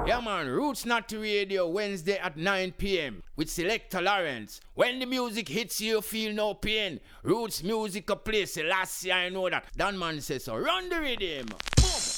Yeah man, Roots Not to Radio, Wednesday at 9 p.m. with Selector Lawrence. When the music hits you, feel no pain. Roots music a place, last year I know that. Dan man says so, run the rhythm.